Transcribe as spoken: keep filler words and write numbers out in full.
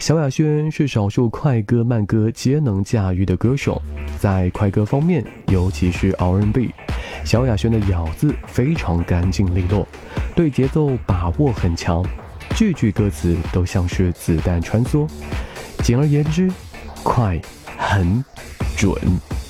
萧亚轩是少数快歌慢歌皆能驾驭的歌手，在快歌方面，尤其是 R and B， 萧亚轩的咬字非常干净利落，对节奏把握很强，句句歌词都像是子弹穿梭。简而言之，快、狠、准。